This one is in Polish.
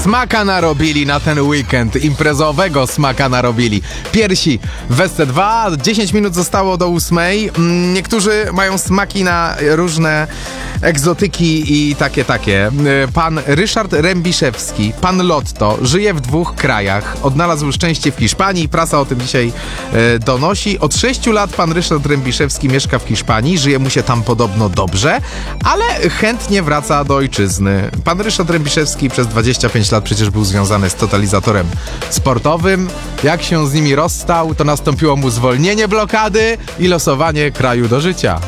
Smaka narobili na ten weekend, imprezowego smaka narobili. Piersi w SC2, 10 minut zostało do 8. Niektórzy mają smaki na różne egzotyki i takie. Pan Ryszard Rębiszewski, pan Lotto, żyje w 2 krajach. Odnalazł szczęście w Hiszpanii, prasa o tym dzisiaj donosi. Od 6 lat pan Ryszard Rębiszewski mieszka w Hiszpanii, żyje mu się tam podobno dobrze, ale chętnie wraca do ojczyzny. Pan Ryszard Rębiszewski przez 25 lat przecież był związany z Totalizatorem sportowym. Jak się z nimi rozstał, to nastąpiło mu zwolnienie blokady i losowanie kraju do życia.